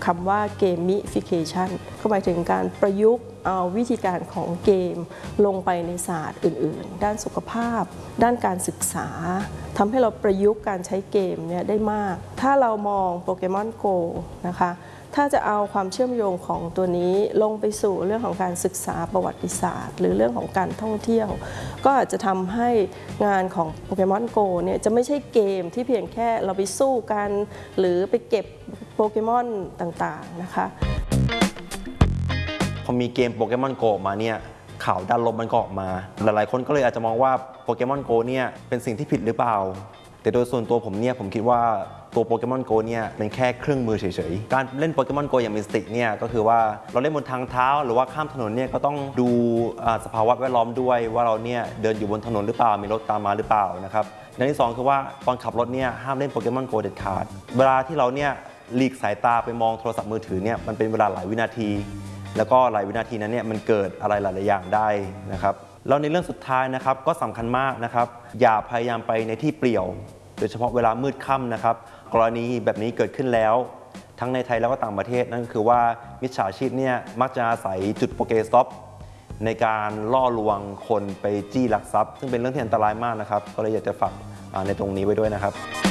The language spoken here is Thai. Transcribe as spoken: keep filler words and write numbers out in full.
คำว่า gamification ก็หมายถึงการประยุกต์เอาวิธีการของเกมลงไปในศาสตร์อื่นๆด้านสุขภาพด้านการศึกษาทำให้เราประยุกต์การใช้เกมเนี่ยได้มากถ้าเรามองโปเกมอนโกนะคะถ้าจะเอาความเชื่อมโยงของตัวนี้ลงไปสู่เรื่องของการศึกษาประวัติศาสตร์หรือเรื่องของการท่องเที่ยวก็อาจจะทำให้งานของโปเกมอนโกเนี่ยจะไม่ใช่เกมที่เพียงแค่เราไปสู้กันหรือไปเก็บโปเกมอนต่างๆนะคะพอมีเกมโปเกมอนโกมาเนี่ยข่าวด้านลบมันก็ออกมาหลายๆคนก็เลยอาจจะมองว่าโปเกมอนโกเนี่ยเป็นสิ่งที่ผิดหรือเปล่าแต่โดยส่วนตัวผมเนี่ยผมคิดว่าตัวโปเกมอนโกเนี่ยเป็นแค่เครื่องมือเฉยๆการเล่นโปเกมอนโกอย่างมีสติเนี่ยก็คือว่าเราเล่นบนทางเท้าหรือว่าข้ามถนนเนี่ยก็ต้องดูสภาวะแวดล้อมด้วยว่าเราเนี่ยเดินอยู่บนถนนหรือเปล่ามีรถตามมาหรือเปล่านะครับอย่างที่สองคือว่าตอนขับรถเนี่ยห้ามเล่นโปเกมอนโกเด็ดขาดเวลาที่เราเนี่ยหลีกสายตาไปมองโทรศัพท์มือถือเนี่ยมันเป็นเวลาหลายวินาทีแล้วก็หลายวินาทีนั้นเนี่ยมันเกิดอะไรหลายๆอย่างได้นะครับแล้วในเรื่องสุดท้ายนะครับก็สำคัญมากนะครับอย่าพยายามไปในที่เปลี่ยวโดยเฉพาะเวลามืดค่ำนะครับกรณีแบบนี้เกิดขึ้นแล้วทั้งในไทยแล้วก็ต่างประเทศนั่นคือว่ามิจฉาชีพเนี่ยมักจะอาศัยจุดโปเกสต็อปในการล่อลวงคนไปจี้ลักทรัพย์ซึ่งเป็นเรื่องที่อันตรายมากนะครับก็เลยอยากจะฝากในตรงนี้ไว้ด้วยนะครับ